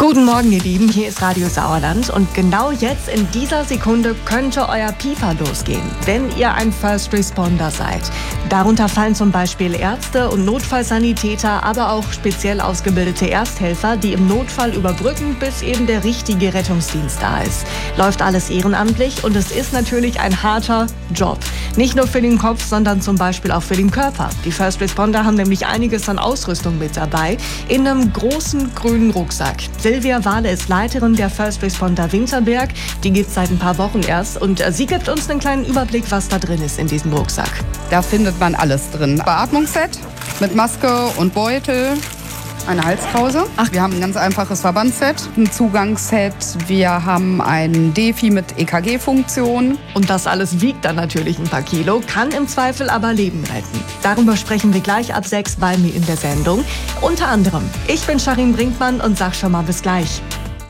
Guten Morgen, ihr Lieben, hier ist Radio Sauerland und genau jetzt in dieser Sekunde könnte euer Pieper losgehen, wenn ihr ein First Responder seid. Darunter fallen zum Beispiel Ärzte und Notfallsanitäter, aber auch speziell ausgebildete Ersthelfer, die im Notfall überbrücken, bis eben der richtige Rettungsdienst da ist. Läuft alles ehrenamtlich und es ist natürlich ein harter Job. Nicht nur für den Kopf, sondern zum Beispiel auch für den Körper. Die First Responder haben nämlich einiges an Ausrüstung mit dabei, in einem großen grünen Rucksack. Silvia Wahle ist Leiterin der First Responder Winterberg. Die gibt es seit ein paar Wochen erst und sie gibt uns einen kleinen Überblick, was da drin ist in diesem Rucksack. Da findet man alles drin. Beatmungsset mit Maske und Beutel, eine Halskrause. Wir haben ein ganz einfaches Verbandsset, ein Zugangsset. Wir haben ein Defi mit EKG-Funktion. Und das alles wiegt dann natürlich ein paar Kilo, kann im Zweifel aber Leben retten. Darüber sprechen wir gleich ab 6 bei mir in der Sendung. Unter anderem, ich bin Sharin Brinkmann und sag schon mal bis gleich.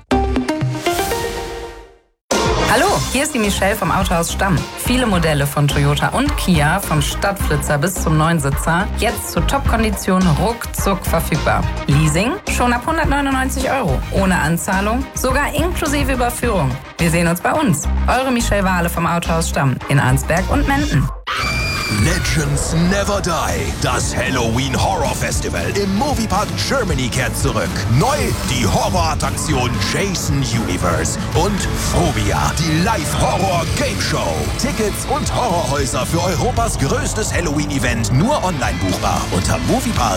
Hallo, hier ist die Michelle vom Autohaus Stamm. Viele Modelle von Toyota und Kia, vom Stadtflitzer bis zum Neunsitzer, jetzt zu Top-Konditionen ruckzuck verfügbar. Leasing schon ab 199 €, ohne Anzahlung, sogar inklusive Überführung. Wir sehen uns bei uns. Eure Michelle Wahle vom Autohaus Stamm in Arnsberg und Menden. Legends Never Die. Das Halloween Horror Festival im Moviepark Germany kehrt zurück. Neu die Horrorattraktion Jason Universe und Phobia, die Live-Horror-Game-Show. Tickets und Horrorhäuser für Europas größtes Halloween-Event nur online buchbar unter Moviepark